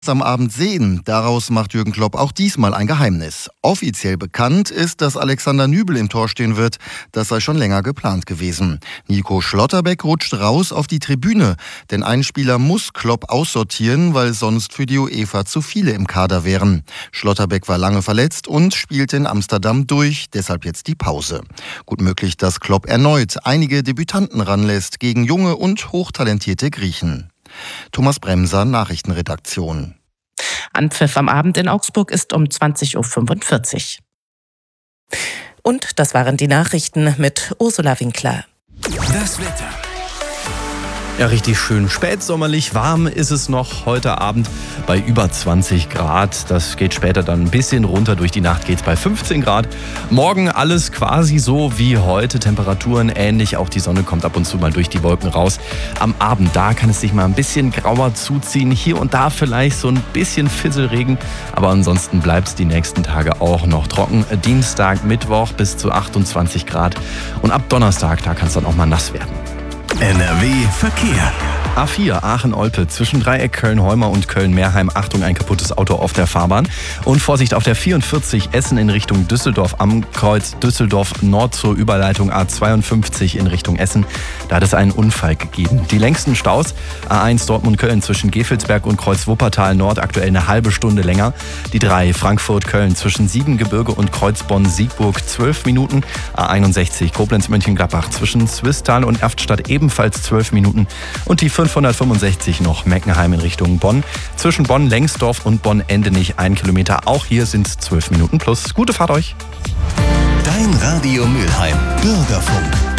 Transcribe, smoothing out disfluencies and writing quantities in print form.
Am Abend sehen. Daraus macht Jürgen Klopp auch diesmal ein Geheimnis. Offiziell bekannt ist, dass Alexander Nübel im Tor stehen wird. Das sei schon länger geplant gewesen. Nico Schlotterbeck rutscht raus auf die Tribüne. Denn ein Spieler muss Klopp aussortieren, weil sonst für die UEFA zu viele im Kader wären. Schlotterbeck war lange verletzt und spielte in Amsterdam durch. Deshalb jetzt die Pause. Gut möglich, dass Klopp erneut einige Debütanten ranlässt gegen junge und hochtalentierte Griechen. Thomas Bremser, Nachrichtenredaktion. Anpfiff am Abend in Augsburg ist um 20.45 Uhr. Und das waren die Nachrichten mit Ursula Winkler. Das Wetter. Ja, richtig schön spätsommerlich, warm ist es noch heute Abend bei über 20 Grad. Das geht später dann ein bisschen runter, durch die Nacht geht es bei 15 Grad. Morgen alles quasi so wie heute, Temperaturen ähnlich, auch die Sonne kommt ab und zu mal durch die Wolken raus. Am Abend, da kann es sich mal ein bisschen grauer zuziehen, hier und da vielleicht so ein bisschen Fisselregen, aber ansonsten bleibt es die nächsten Tage auch noch trocken. Dienstag, Mittwoch bis zu 28 Grad und ab Donnerstag, da kann es dann auch mal nass werden. NRW Verkehr. A4 Aachen-Olpe zwischen Dreieck Köln-Heumer und Köln-Meerheim. Achtung, ein kaputtes Auto auf der Fahrbahn. Und Vorsicht auf der 44 Essen in Richtung Düsseldorf am Kreuz Düsseldorf Nord zur Überleitung A52 in Richtung Essen. Da hat es einen Unfall gegeben. Die längsten Staus A1 Dortmund-Köln zwischen Gevelsberg und Kreuz Wuppertal Nord aktuell eine halbe Stunde länger. Die 3 Frankfurt-Köln zwischen Siebengebirge und Kreuz Bonn-Siegburg 12 Minuten. A61 Koblenz-Mönchengladbach zwischen Swisttal und Erftstadt ebenfalls 12 Minuten. Und die 565 noch Meckenheim in Richtung Bonn. Zwischen Bonn-Lengsdorf und Bonn-Endenich 1 Kilometer. Auch hier sind es 12 Minuten plus. Gute Fahrt euch. Dein Radio Mülheim. Bürgerfunk.